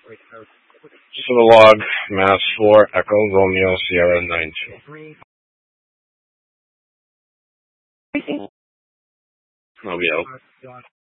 Log, Mass 4, Echo, Romeo, Sierra 92. Oh, yeah.